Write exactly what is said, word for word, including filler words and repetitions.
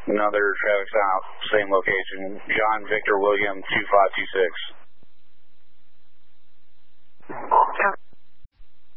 Another traffic stop, same location, John Victor William two five two six.